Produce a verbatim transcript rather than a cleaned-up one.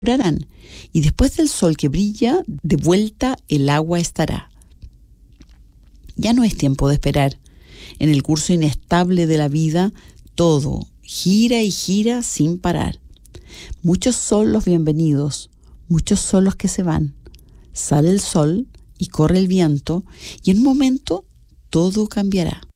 durarán, y después del sol que brilla, de vuelta el agua estará. Ya no es tiempo de esperar. En el curso inestable de la vida, todo gira y gira sin parar. Muchos son los bienvenidos, muchos son los que se van. Sale el sol y corre el viento, y en un momento todo cambiará.